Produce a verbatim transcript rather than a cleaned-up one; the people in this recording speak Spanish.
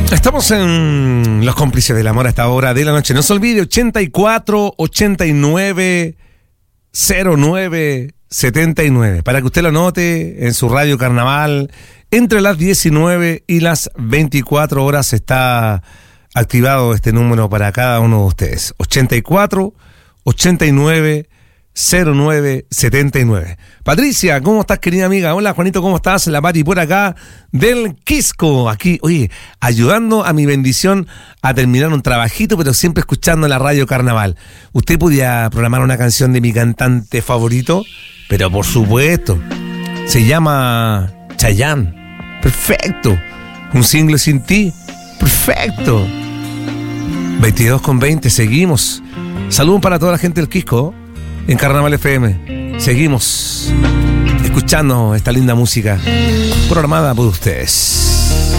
Estamos en Los Cómplices del Amor a esta hora de la noche. No se olvide, ochenta y cuatro, ochenta y nueve, cero nueve, setenta y nueve. Para que usted lo note en su radio Carnaval, entre las diecinueve y las veinticuatro horas está activado este número para cada uno de ustedes. ochenta y cuatro, ochenta y nueve, cero nueve, setenta y nueve. Patricia, ¿cómo estás, querida amiga? Hola, Juanito, ¿cómo estás? La Pati por acá del Quisco, aquí, oye, ayudando a mi bendición a terminar un trabajito, pero siempre escuchando la radio Carnaval. ¿Usted podía programar una canción de mi cantante favorito? Pero por supuesto, se llama Chayanne. Perfecto. Un single sin ti. Perfecto. veintidós con veinte, seguimos. Saludos para toda la gente del Quisco en Carnaval F M. Seguimos escuchando esta linda música programada por ustedes.